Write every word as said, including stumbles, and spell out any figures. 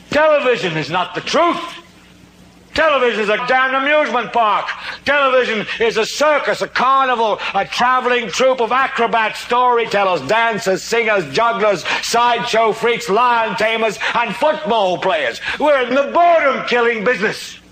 Television is not the truth. Television is a damn amusement park. Television is a circus, a carnival, a traveling troupe of acrobats, storytellers, dancers, singers, jugglers, sideshow freaks, lion tamers, and football players. We're in the boredom-killing business.